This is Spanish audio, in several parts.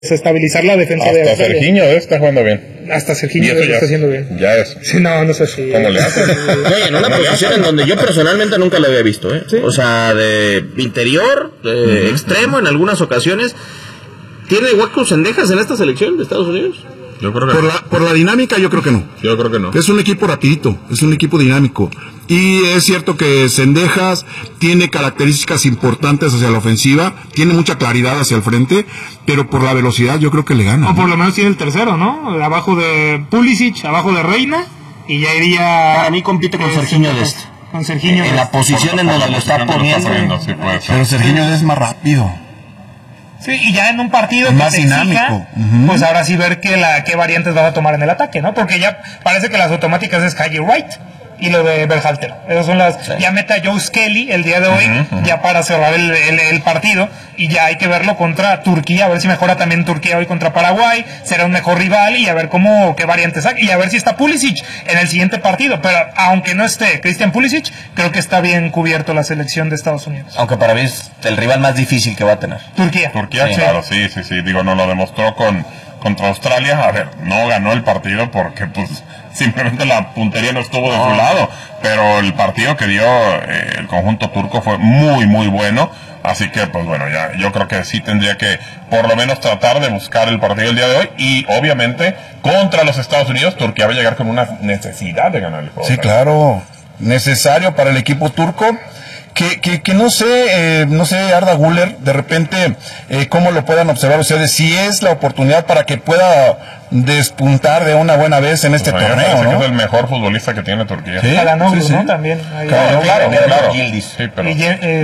desestabilizar la defensa hasta de Australia. Serginho está jugando bien. Hasta Serginho lo está haciendo bien. Ya es. Sí, no es así. ¿Cómo le hace? Oye, en una posición en donde yo personalmente nunca lo había visto, ¿eh? ¿Sí? O sea, de interior, extremo en algunas ocasiones. ¿Tiene huecos Cendejas en esta selección de Estados Unidos? Yo creo que por la dinámica, yo creo que no. Yo creo que no. Es un equipo rapidito, es un equipo dinámico. Y es cierto que Cendejas tiene características importantes hacia la ofensiva, tiene mucha claridad hacia el frente, pero por la velocidad yo creo que le gana. O por lo menos tiene el tercero, ¿no? Abajo de Pulisic, abajo de Reina, y ya iría... Para mí compite con Serginho Dest. Con Serginho en la posición en donde lo está poniendo. Sí, puede ser. Pero Serginho es más rápido. Sí, y ya en un partido más que te dinámico. exija, pues ahora sí ver qué variantes vas a tomar en el ataque, ¿no? Porque ya parece que las automáticas es Kyle Wright y lo de Berhalter. Esas son las... Sí. Ya mete a Joe Skelly el día de hoy, ya para cerrar el partido, y ya hay que verlo contra Turquía, a ver si mejora también Turquía hoy contra Paraguay, será un mejor rival, y a ver qué variantes saca, y a ver si está Pulisic en el siguiente partido. Pero aunque no esté Christian Pulisic, creo que está bien cubierto la selección de Estados Unidos. Aunque para mí es el rival más difícil que va a tener. Turquía, sí. Claro, sí. Digo, no lo demostró contra Australia. A ver, no ganó el partido porque, pues, simplemente la puntería no estuvo de su lado, pero el partido que dio el conjunto turco fue muy, muy bueno, así que, pues bueno, ya yo creo que sí tendría que por lo menos tratar de buscar el partido el día de hoy, y obviamente contra los Estados Unidos Turquía va a llegar con una necesidad de ganar el juego. Sí, claro, necesario para el equipo turco. Que no sé, Arda Güler, de repente, cómo lo puedan observar ustedes, si es la oportunidad para que pueda despuntar de una buena vez en este torneo, ¿no? Que es el mejor futbolista que tiene Turquía. Sí, Calhanoglu, ¿no? También. Claro. Yildiz. Sí, pero...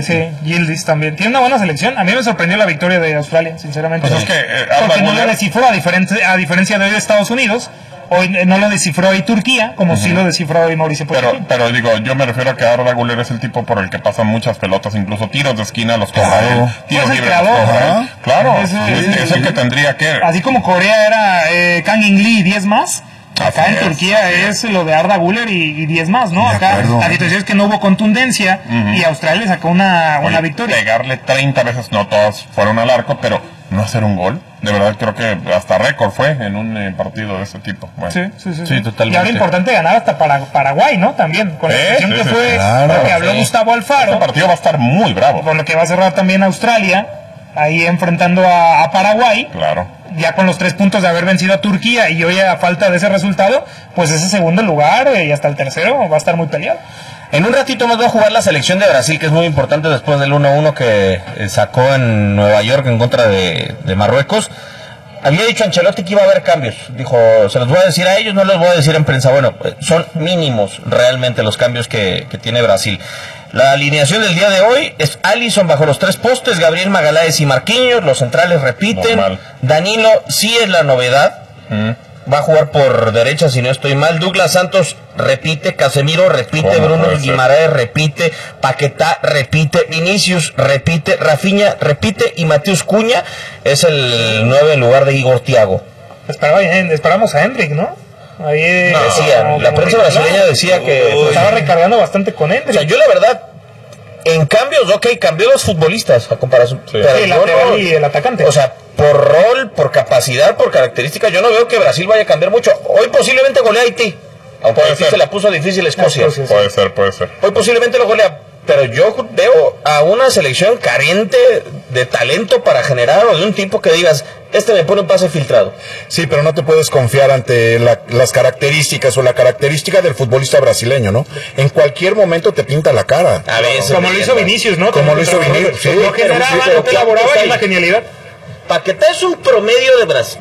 Yildiz también. Tiene una buena selección. A mí me sorprendió la victoria de Australia, sinceramente. Pues es que, porque no lo descifró, a diferencia de hoy de Estados Unidos. Hoy no lo descifró hoy Turquía, como sí lo descifró hoy Mauricio Pochettino. Pero digo, yo me refiero a que Arda Güler es el tipo por el que pasan muchas pelotas, incluso tiros de esquina los cobra él, tiros libres los cobra él. Claro, es el que tendría que... Así como Corea era Kang In Lee y 10 más, acá en Turquía es lo de Arda Güler y 10 más, ¿no? Acá la situación es que no hubo contundencia y Australia le sacó una victoria. Pegarle 30 veces, no todas fueron al arco, pero no hacer un gol. De verdad creo que hasta récord fue en un partido de ese tipo. Bueno, sí, totalmente. Y ahora importante ganar hasta Paraguay, ¿no? También, con la selección que fue, claro, que habló Gustavo Alfaro. Este partido va a estar muy bravo. Por lo que va a cerrar también Australia, ahí enfrentando a Paraguay. Claro. Ya con los 3 puntos de haber vencido a Turquía, y hoy a falta de ese resultado, pues ese segundo lugar y hasta el tercero va a estar muy peleado. En un ratito más va a jugar la selección de Brasil, que es muy importante después del 1-1 que sacó en Nueva York en contra de Marruecos. Había dicho Ancelotti que iba a haber cambios. Dijo, se los voy a decir a ellos, no los voy a decir en prensa. Bueno, son mínimos realmente los cambios que tiene Brasil. La alineación del día de hoy es Alisson bajo los 3 postes, Gabriel Magaláes y Marquinhos, los centrales repiten. Normal. Danilo sí es la novedad. Va a jugar por derecha, si no estoy mal. Douglas Santos repite, Casemiro repite, Bruno Guimaraes repite, Paquetá repite, Vinicius repite, Rafinha repite, y Mateus Cunha es el 9 en lugar de Igor Thiago. Esperamos a Hendrick, ¿no? Ahí decía, la prensa brasileña decía que estaba recargando bastante con Hendrick. O sea, yo la verdad, en cambios, cambió los futbolistas a comparación. Sí, el lateral y el atacante. O sea, por rol, por capacidad, por características, yo no veo que Brasil vaya a cambiar mucho. Hoy posiblemente golea a Haití, aunque Haití se la puso difícil Escocia. Puede ser. Hoy posiblemente lo golea, pero yo veo a una selección carente de talento para generar, o de un tipo que digas, me pone un pase filtrado. Sí, pero no te puedes confiar ante las características o la característica del futbolista brasileño, ¿no? En cualquier momento te pinta la cara. A veces. Como lo hizo Vinicius, ¿no? Como lo hizo Vinicius. Sí, no generaba, no te elaboraba, es la genialidad. Paquetá es un promedio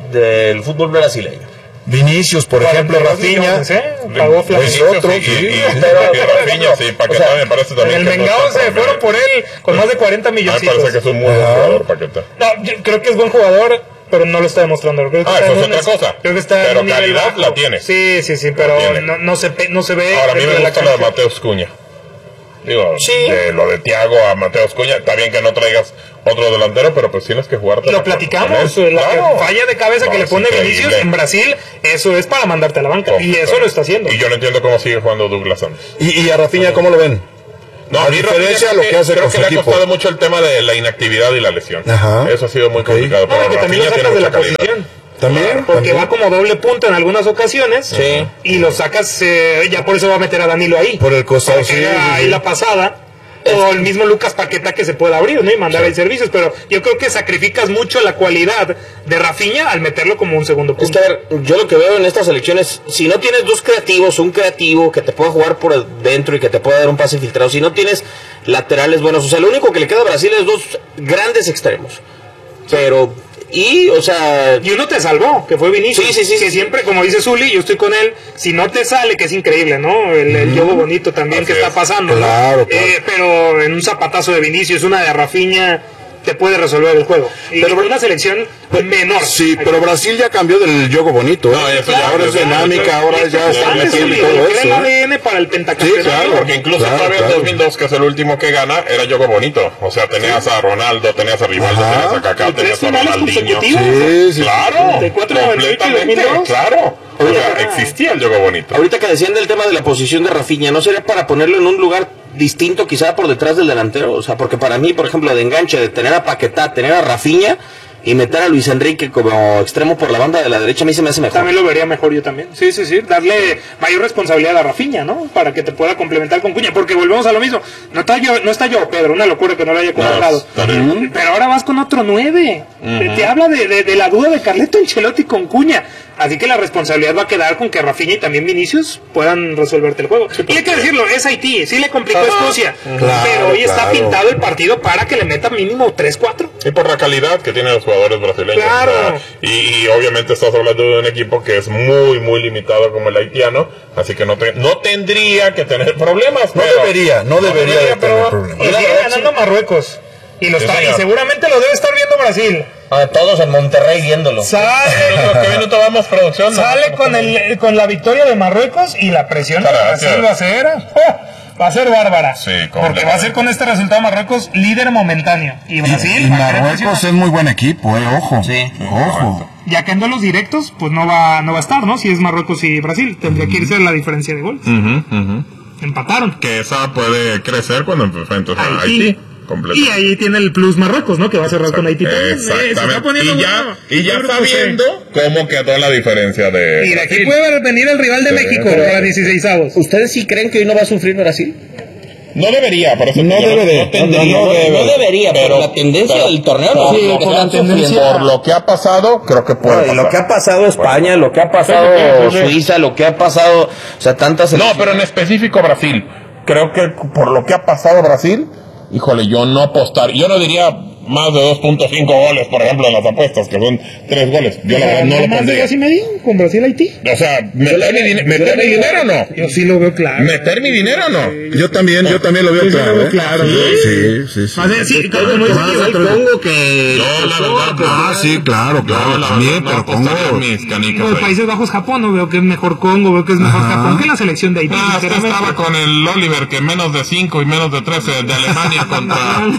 del fútbol brasileño. Vinicius, por ejemplo, Rafinha, pagó es otro. Rafinha, sí, Paquetá me parece también. El Mengao se fueron por él con más de 40 millones. Me parece que es un muy buen jugador, Paquetá. No, yo creo que es buen jugador, pero no lo está demostrando. Creo que eso es otra cosa. Creo que está pero calidad la tiene. Sí, pero no se ve. Ahora, a mí me gusta lo de Mateus Cunha. Digo, de lo de Thiago a Mateus Cunha, está bien que no traigas otro delantero, pero pues tienes que jugar. Lo platicamos, la falla de cabeza que le pone Vinicius en Brasil, eso es para mandarte a la banca, y eso lo está haciendo. Y yo no entiendo cómo sigue jugando Douglas Santos. ¿Y a Rafinha cómo lo ven? No, a diferencia de lo que hace creo con que su le ha equipo. costado mucho el tema de la inactividad y la lesión. Ajá. Eso ha sido muy complicado. Pero No, que también lo Rafinha sacas de la mucha calidad. posición. También, Porque va como doble punto en algunas ocasiones. Sí. Y lo sacas, ya por eso va a meter a Danilo ahí. por el costado, Para que sí, haga sí, ahí sí. la pasada. O el mismo Lucas Paquetá que se pueda abrir, ¿no? Y mandar ahí servicios. Pero yo creo que sacrificas mucho la cualidad de Rafinha al meterlo como un segundo Es punto. que, a ver, yo lo que veo en estas elecciones, si no tienes dos creativos, un creativo que te pueda jugar por dentro y que te pueda dar un pase filtrado, si no tienes laterales buenos, o sea, lo único que le queda a Brasil es dos grandes extremos. Pero, o sea... Y uno te salvó, que fue Vinicius. Sí. Que siempre, como dice Zuli, yo estoy con él. Si no te sale, que es increíble, ¿no? El juego bonito también Así que está es. pasando, ¿no? Claro, claro. Pero en un zapatazo de Vinicius, una de Rafinha, te puede resolver el juego. Pero una selección menor. Sí, pero Brasil ya cambió del juego bonito. No, eso ya, ahora es claro, dinámica, claro. ahora ya está Antes, metiendo Zuli, todo era el eso. ADN para el pentacampeonato. Sí, claro. Porque incluso Claro, todavía claro. en 2002, que es el último que gana, era juego bonito. O sea, tenías a Ronaldo, tenías a Rivaldo, Ajá. tenías a Kaká, Y tres tenías a finales Ronaldinho. consecutivos. Sí. Claro, 94, 98 y completamente, 2002. claro. O sea, existía el juego bonito. Ahorita que decían del tema de la posición de Rafinha, ¿no sería para ponerlo en un lugar distinto quizá por detrás del delantero? O sea, porque para mí, por ejemplo, de enganche, de tener a Paquetá, tener a Rafinha y meter a Luis Enrique como extremo por la banda de la derecha, a mí se me hace mejor. También lo vería mejor yo también. Sí. Darle mayor responsabilidad a Rafinha, ¿no? Para que te pueda complementar con Cuña. Porque volvemos a lo mismo. No está yo, Pedro. Una locura que no lo haya convocado. está bien. Pero ahora vas con otro 9. Te habla de la duda de Carleto Ancelotti con Cuña. Así que la responsabilidad va a quedar con que Rafinha y también Vinicius puedan resolverte el juego. Y hay que decirlo, es Haití. Sí le complicó a Escocia. Pero hoy está pintado el partido para que le meta mínimo 3-4. Y por la calidad que tienen los jugadores brasileños. Claro. O sea, y obviamente estás hablando de un equipo que es muy, muy limitado como el haitiano. Así que no tendría que tener problemas. No debería de pero- tener problemas. Y sigue ganando Marruecos. Y Sí, señor. seguramente lo debe estar viendo Brasil. A todos en Monterrey viéndolo. Sale, ¿Qué minuto vamos, producción? sale con la victoria de Marruecos y la presión de Gracias. Brasil va a ser bárbara. Sí, porque va a ser con este resultado Marruecos líder momentáneo. Y Brasil Y va a querer Marruecos presionar. es muy buen equipo, ojo. Sí. Ojo. Ya que en duelos directos, pues no va a estar, ¿no? Si es Marruecos y Brasil, tendría que irse la diferencia de goles. Empataron. Que esa puede crecer cuando enfrentas a Haití. Haití. Y ahí tiene el plus Marruecos, ¿no? Que va a cerrar con Haití también. Se está Exactamente. poniendo Y ya bueno. Yo creo que sabiendo cómo quedó la diferencia de... Y de aquí puede venir el rival de México para 16avos. ¿Ustedes sí creen que hoy no va a sufrir Brasil? No debería, por eso No yo debe de, tendría. no debe. No debería, pero la tendencia del torneo no. Sí, Lo que por la están tendencia. sufriendo. Por lo que ha pasado, creo que puede No, y pasar. lo que ha pasado España, lo que ha pasado Sí. Suiza, lo que ha pasado, o sea, tantas No, pero en específico Brasil. Creo que por lo que ha pasado Brasil, híjole, yo no diría más de 2.5 goles, por ejemplo, en las apuestas, que son 3 goles. Yo la verdad no lo más de pondría. 2.5 con Brasil-Haití. O sea, ¿meter mi dinero o no? Yo sí lo veo claro. ¿Meter mi dinero o no? Yo también lo veo Sí, claro. lo veo claro. Sí. O sea, sí, como dice igual Congo que No, la verdad, Ah, sí, claro, también, pero Congo. Congo. Mis canicas los ahí. Países Bajos, Japón, no veo que es mejor Congo, veo que es mejor Japón que la selección de Haití. sinceramente. Estaba con el Oliver, que menos de 5 y menos de 13 de Alemania contra...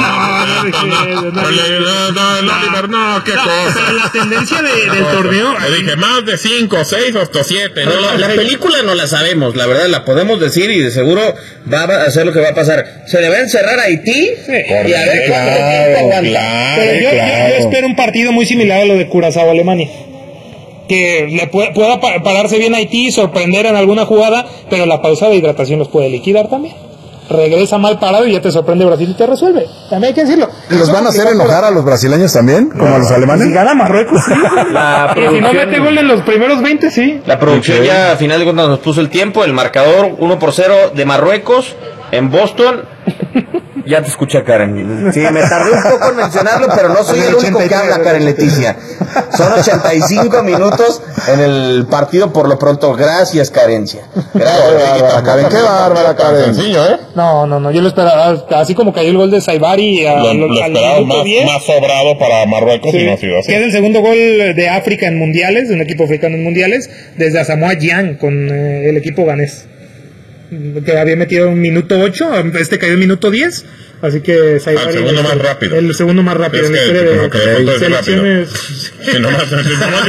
El Oliver, no, qué Pero cosa. la tendencia del torneo. Le dije, más de 5, 6 hasta 7. la película no la sabemos, la verdad la podemos decir y de seguro va a hacer lo que va a pasar. Se le va a encerrar a Haití y a ver cuánto tiempo aguanta. Pero yo espero un partido muy similar a lo de Curazao-Alemania. Que le pueda pararse bien Haití, sorprender en alguna jugada, pero la pausa de hidratación los puede liquidar también. Regresa mal parado y ya te sorprende Brasil y te resuelve. También hay que decirlo. ¿Los van a hacer enojar a los brasileños también, como a los Si alemanes? gana Marruecos, sí. La Y si no producción- mete gol en los primeros 20, sí. La producción ya a final de cuentas nos puso el tiempo, el marcador 1-0 de Marruecos en Boston. Ya te escucha Karen. Sí, me tardé un poco en mencionarlo, pero no soy el único que habla, Karen Leticia. Son 85 minutos en el partido por lo pronto. Gracias, Carencia. Bárbara, Karen, qué bárbara, Karen. Sencillo, ¿eh? No, yo lo esperaba. Así como cayó el gol de Saibari Lo al esperaba minuto 10. más sobrado para Marruecos y no ha sido así. Que es el segundo gol de África en mundiales, de un equipo africano en mundiales, desde Asamoah Gyan con el equipo ganés. Que había metido en minuto 8, este cayó en minuto 10, Así que el segundo más rápido. El segundo más rápido en la historia de selecciones. Sí, nomás el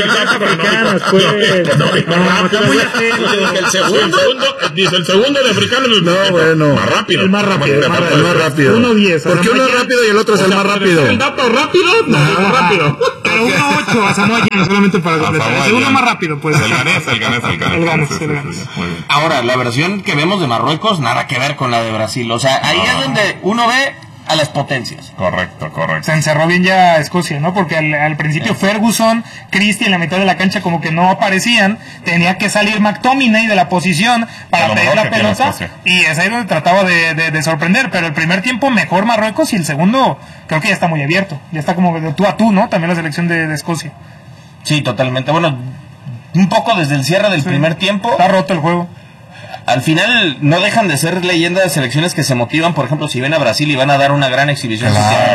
segundo de africano es más rápido. El más rápido. 1.10. ¿Por qué uno es rápido y el otro es el más rápido? ¿El dato rápido? No, rápido. Pero 1.8 a Samoa Gane, solamente para completar. El segundo más rápido, pues. El ganés. Ahora, la versión que vemos de Marruecos, nada que ver con la de Brasil. O sea, ahí es donde uno ve a las potencias. Correcto. Se encerró bien ya Escocia, ¿no? Porque al principio Ferguson, Christie en la mitad de la cancha como que no aparecían. Tenía que salir McTominay de la posición para pedir la pelota. Y es ahí donde trataba de sorprender. Pero el primer tiempo mejor Marruecos y el segundo creo que ya está muy abierto. Ya está como de tú a tú, ¿no? También la selección de Escocia. Sí, totalmente. Bueno, un poco desde el cierre del primer tiempo. Está roto el juego. Al final no dejan de ser leyendas de selecciones que se motivan. Por ejemplo, si ven a Brasil y van a dar una gran exhibición,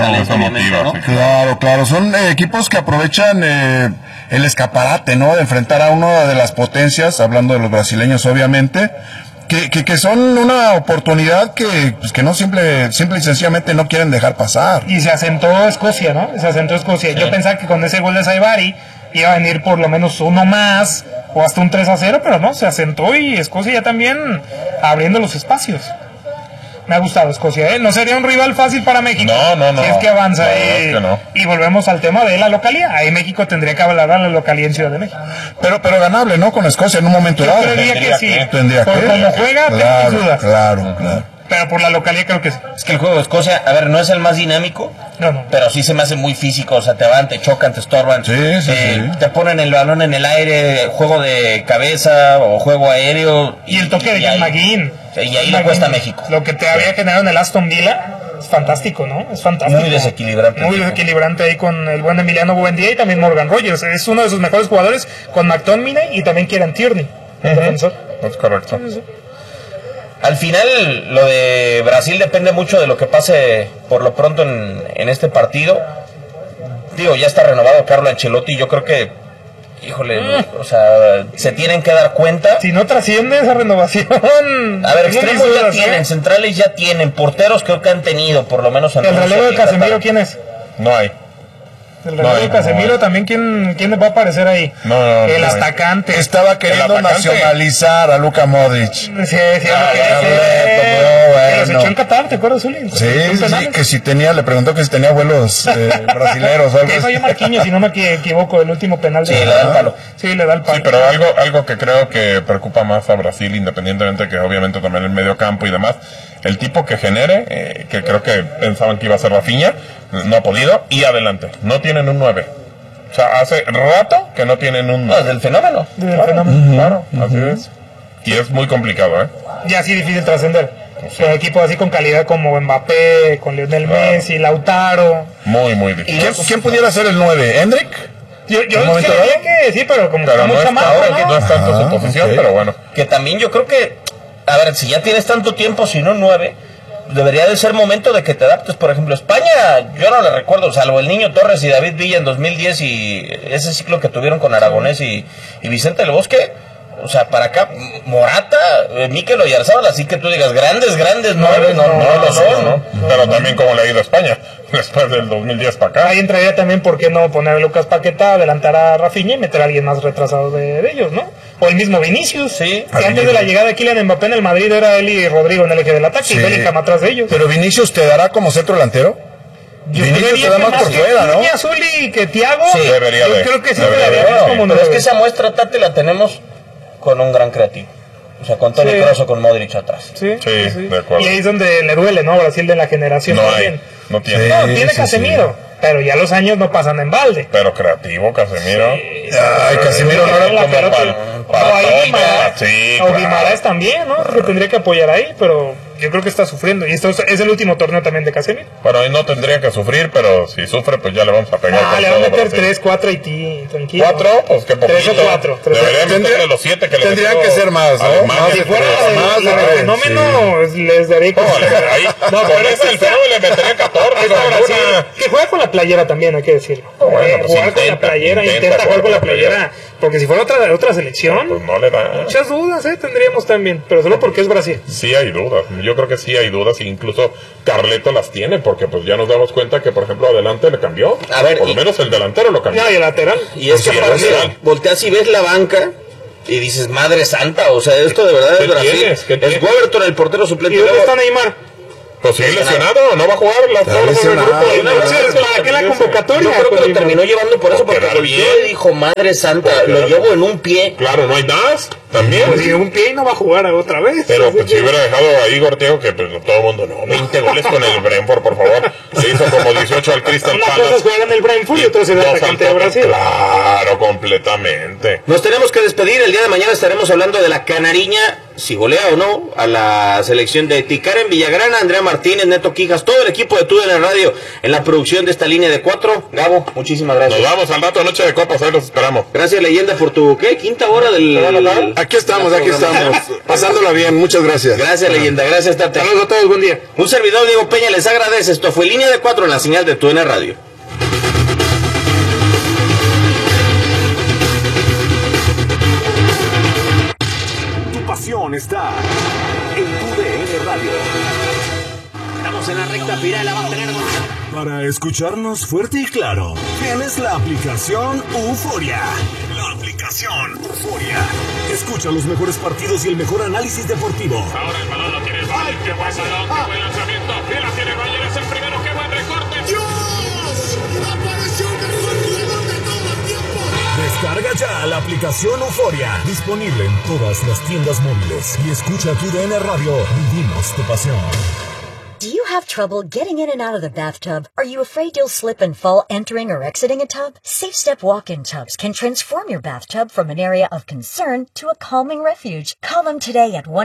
Claro, son equipos que aprovechan el escaparate, ¿no? De enfrentar a una de las potencias, hablando de los brasileños obviamente, que son una oportunidad que no simple y sencillamente no quieren dejar pasar. Y se asentó Escocia, ¿no? Sí. Yo pensaba que con ese gol de Saibari iba a venir por lo menos uno más o hasta un 3-0, pero no, se asentó y Escocia ya también abriendo los espacios. Me ha gustado Escocia, ¿eh? No sería un rival fácil para México. No. Si es que avanza. Es que no. Y volvemos al tema de la localía. Ahí México tendría que hablar a la localía en Ciudad de México. Pero ganable, ¿no? Con Escocia en un momento dado. Yo creería que sí. Por cómo juega, tengo mis dudas. Claro. Pero por la localidad creo que sí. Es que el juego de Escocia, a ver, no es el más dinámico, pero sí se me hace muy físico. O sea, te van, te chocan, te estorban. Sí. Te ponen el balón en el aire, juego de cabeza o juego aéreo. Y el toque de John McGinn. Y ahí le cuesta a México. Lo que te había generado en el Aston Villa es fantástico, ¿no? Es fantástico. Muy desequilibrante. Muy desequilibrante ahí con el buen Emiliano Buendía y también Morgan Rogers. Es uno de sus mejores jugadores con McTominay y también Kieran Tierney, el defensor. Es correcto. Sí. Al final, lo de Brasil depende mucho de lo que pase por lo pronto en este partido. Digo, ya está renovado Carlo Ancelotti. Yo creo que, o sea, se tienen que dar cuenta. Si no trasciende esa renovación. A ver, extremos ya tienen, centrales ya tienen, porteros creo que han tenido, por lo menos. ¿El relevo de Casemiro quién es? No hay. El relevo de Casemiro también, ¿quién va a aparecer ahí? El atacante. Estaba queriendo nacionalizar a Luka Modric. Sí, lo quería hacer. Los echó en Qatar, ¿te acuerdas, Zuli? Sí, que le preguntó que si tenía vuelos brasileros o algo. Que falló Marquinhos, si no me equivoco, el último penal. Sí, le da el palo. Sí, le da el palo. Sí, pero algo que creo que preocupa más a Brasil, independientemente que obviamente también el medio campo y demás, el tipo que genere, que creo que pensaban que iba a ser Rafinha, no ha podido, y adelante, no tienen un 9. O sea, hace rato que no tienen un 9. No, es del fenómeno. Claro, así es. Y es muy complicado, ¿eh? Ya así difícil trascender. Con equipos así con calidad como Mbappé, con Lionel Messi, Lautaro. Muy difícil. ¿Quién pudiera ser el 9? ¿Hendrik? Yo creía que sí, pero como pero no es tanto su posición, pero bueno. Que también yo creo que, a ver, si ya tienes tanto tiempo, si no 9, debería de ser momento de que te adaptes. Por ejemplo, España, yo no le recuerdo, salvo el Niño Torres y David Villa en 2010 y ese ciclo que tuvieron con Aragonés y Vicente del Bosque. O sea, para acá, Morata, Mikel Oyarzabal, así que tú digas, grandes 9, no lo son, ¿no? Pero también como le ha ido a España, después del 2010 para acá. Ahí entraría también, ¿por qué no poner a Lucas Paquetá, adelantar a Rafinha y meter a alguien más retrasado de ellos, ¿no? O el mismo Vinicius, sí. Que antes de la llegada de Kylian Mbappé en el Madrid era él y Rodrigo en el eje del ataque y Bellingham atrás de ellos. Pero Vinicius te dará como centro delantero. Vinicius te da más por fuera, ¿no? Azul y que Thiago, sí, debería yo de. Creo que sí te daría más como pero es que esa muestra, Tati, la tenemos con un gran creativo. O sea, con Toni Kroos o con Modric atrás. Sí, de acuerdo. Y ahí es donde le duele, ¿no? Brasil de la generación. No tiene. Tiene Casemiro, pero ya los años no pasan en balde. Pero creativo, Casemiro. Ay, Casemiro no era como o Guimaraes también, ¿no? Que tendría que apoyar ahí, pero yo creo que está sufriendo. Y esto es el último torneo también de Casemiro. Bueno, ahí no tendría que sufrir, pero si sufre, pues ya le vamos a pegar. Le van a meter 3, 4 Haití, tranquilo. 4, pues qué poquito. 3 o 4. Deberían meterle los 7 que le tendrían que ser más, ¿no? Si fuera el fenómeno, les daría. No, pero es el fenómeno le metería 14. Que juega con la playera también, hay que decirlo. Jugar con la playera, intenta jugar con la playera. Porque si fuera otra selección, pues no le da. Muchas dudas, tendríamos también, pero solo porque es Brasil. Sí hay dudas, yo creo que sí hay dudas, e incluso Carleto las tiene, porque pues ya nos damos cuenta que, por ejemplo, adelante le cambió. A ver, por lo menos el delantero lo cambió. Ya, y el lateral. Y es que Sí, aparte, lateral. volteas y ves la banca y dices, madre santa, o sea, esto de verdad ¿Qué es Brasil. tienes? ¿Qué Es tienes? Weberton, el portero suplente. ¿Y dónde Luego- está Neymar? Pues sí, lesionado, no va a jugar las dos lesionado. ¿Para qué la convocatoria? Yo creo que lo Neymar? terminó llevando por eso, porque quedar volteó bien. y dijo, madre santa, Por lo quedar llevo en un pie. Claro, no hay más, también. Pues si un pie no va a jugar otra vez. Pero pues, si hubiera dejado a Igor Tego, que pues, todo el mundo, no, 20 goles con el Brentford, por favor. Se hizo como 18 al Crystal Una cosa es Palace. jugar en el Brentford y otra es el Dos atacante de al Brasil. Claro, completamente. Nos tenemos que despedir. El día de mañana estaremos hablando de la Canariña, si golea o no, a la selección de Tikaren Villagrana, Andrea Martínez, Neto Quijas, todo el equipo de TUDN Radio en la producción de esta línea de 4. Gabo, muchísimas gracias. Nos vamos al rato, noche de copas, ahí los esperamos. Gracias, Leyenda, por tu, ¿quinta hora del... Aquí estamos, pasándola bien, muchas gracias. Gracias, Leyenda, gracias, Tata. Saludos a todos, buen día. Un servidor, Diego Peña, les agradece. Esto fue Línea de 4 en la señal de TUDN Radio. Tu pasión está en TUDN Radio. Estamos en la recta final, la va a tener... Para escucharnos fuerte y claro, tienes la aplicación Euforia. La aplicación Euforia. Escucha los mejores partidos y el mejor análisis deportivo. Ahora el balón lo tiene el Bayern, qué buen balón, qué buen lanzamiento. Y la tiene el Bayern, es el primero, qué buen recorte. ¡Dios! ¡Apareció el mejor jugador de todo el tiempo! Descarga ya la aplicación Euforia. Disponible en todas las tiendas móviles. Y escucha TUDN Radio. Vivimos tu pasión. Do you have trouble getting in and out of the bathtub? Are you afraid you'll slip and fall entering or exiting a tub? Safe Step walk-in tubs can transform your bathtub from an area of concern to a calming refuge. Call them today at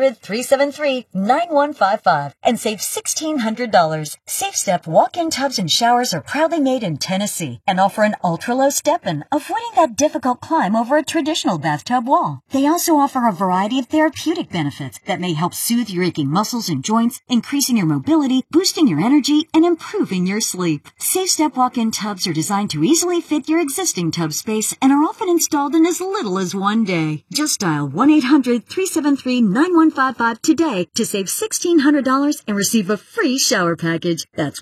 1-800-373-9155 and save $1,600. Safe Step walk-in tubs and showers are proudly made in Tennessee and offer an ultra-low step-in, avoiding that difficult climb over a traditional bathtub wall. They also offer a variety of therapeutic benefits that may help soothe your aching muscles and joints, increasing your mobility, boosting your energy, and improving your sleep. Safe Step walk-in tubs are designed to easily fit your existing tub space and are often installed in as little as one day. Just dial 1-800-373-9155 today to save $1,600 and receive a free shower package. That's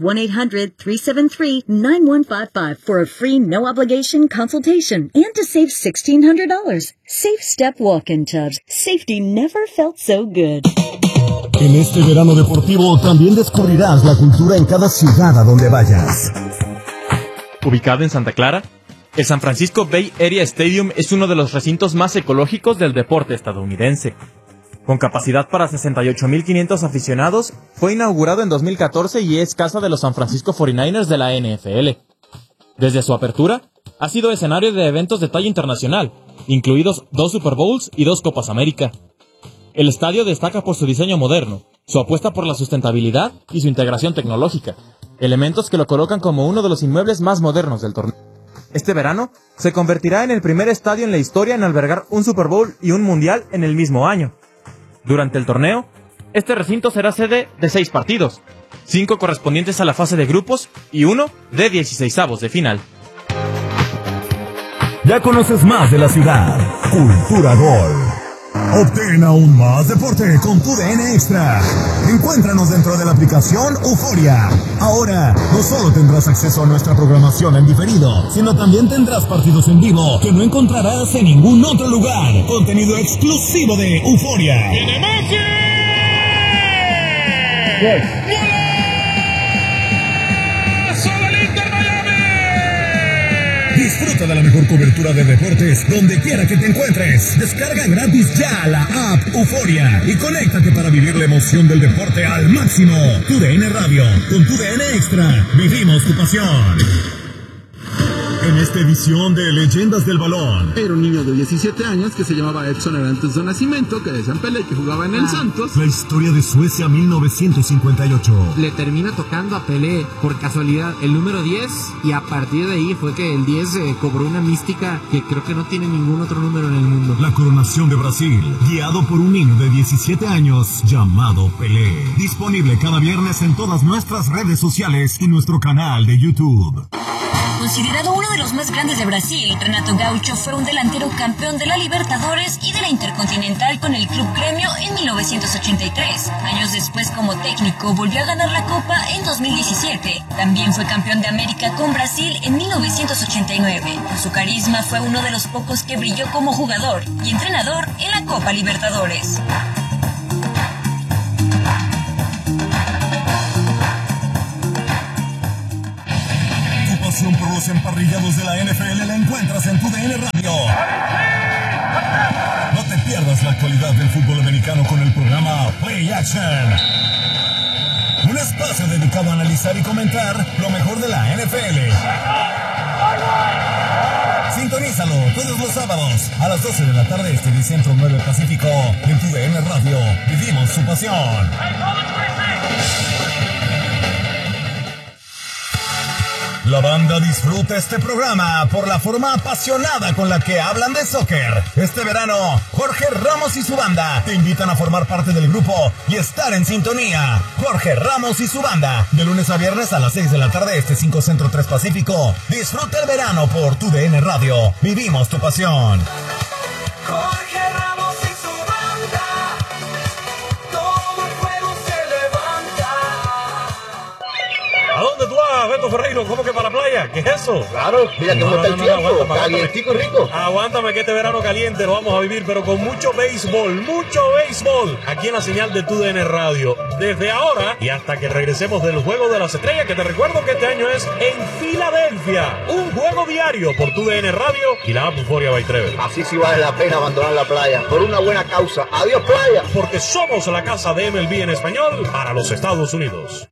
1-800-373-9155 for a free no-obligation consultation and to save $1,600. Safe Step walk-in tubs. Safety never felt so good. En este verano deportivo también descubrirás la cultura en cada ciudad a donde vayas. Ubicado en Santa Clara, el San Francisco Bay Area Stadium es uno de los recintos más ecológicos del deporte estadounidense. Con capacidad para 68,500 aficionados, fue inaugurado en 2014 y es casa de los San Francisco 49ers de la NFL. Desde su apertura, ha sido escenario de eventos de talla internacional, incluidos 2 Super Bowls y 2 Copas América. El estadio destaca por su diseño moderno, su apuesta por la sustentabilidad y su integración tecnológica, elementos que lo colocan como uno de los inmuebles más modernos del torneo. Este verano se convertirá en el primer estadio en la historia en albergar un Super Bowl y un Mundial en el mismo año. Durante el torneo, este recinto será sede de 6 partidos, 5 correspondientes a la fase de grupos y 1 de 16avos de final. Ya conoces más de la ciudad. Cultura Gol. Obtén aún más deporte con TUDN Extra. Encuéntranos dentro de la aplicación Euforia. Ahora, no solo tendrás acceso a nuestra programación en diferido, sino también tendrás partidos en vivo que no encontrarás en ningún otro lugar. Contenido exclusivo de Euforia. ¡Viene Messi! Disfruta de la mejor cobertura de deportes donde quiera que te encuentres. Descarga gratis ya la app Euforia y conéctate para vivir la emoción del deporte al máximo. TUDN Radio, con TUDN Extra, vivimos tu pasión. En esta edición de Leyendas del Balón. Era un niño de 17 años que se llamaba Edson Arantes de nacimiento, que decían Pelé, que jugaba en el Santos. La historia de Suecia 1958. Le termina tocando a Pelé por casualidad el número 10 y a partir de ahí fue que el 10 cobró una mística que creo que no tiene ningún otro número en el mundo. La coronación de Brasil, guiado por un niño de 17 años llamado Pelé. Disponible cada viernes en todas nuestras redes sociales y nuestro canal de YouTube. Considerado uno de los más grandes de Brasil, Renato Gaúcho fue un delantero campeón de la Libertadores y de la Intercontinental con el Club Gremio en 1983. Años después, como técnico, volvió a ganar la Copa en 2017. También fue campeón de América con Brasil en 1989. Por su carisma fue uno de los pocos que brilló como jugador y entrenador en la Copa Libertadores. Por los emparrillados de la NFL la encuentras en tu DN Radio. No te pierdas la actualidad del fútbol americano con el programa Play Action. Un espacio dedicado a analizar y comentar lo mejor de la NFL. Sintonízalo todos los sábados a las 12 de la tarde este y Centro 9 Pacífico en tu DN Radio. Vivimos su pasión. La banda disfruta este programa por la forma apasionada con la que hablan de soccer. Este verano, Jorge Ramos y su banda te invitan a formar parte del grupo y estar en sintonía. Jorge Ramos y su banda, de lunes a viernes a las 6 de la tarde, este 5 Centro 3 Pacífico. Disfruta el verano por tu DN Radio. Vivimos tu pasión. Jorge Ramos y su banda, todo el juego se levanta. ¿A dónde tú vas, Beto Ferreiro? ¿Cómo que para la playa? ¿Qué es eso? Claro, mira cómo está el tiempo, calientico y rico. Aguántame que este verano caliente lo vamos a vivir, pero con mucho béisbol, aquí en la señal de TUDN Radio. Desde ahora y hasta que regresemos del Juego de las Estrellas, que te recuerdo que este año es en Filadelfia. Un juego diario por TUDN Radio y la app Euphoria by Trevor. Así sí vale la pena abandonar la playa, por una buena causa. ¡Adiós, playa! Porque somos la casa de MLB en español para los Estados Unidos.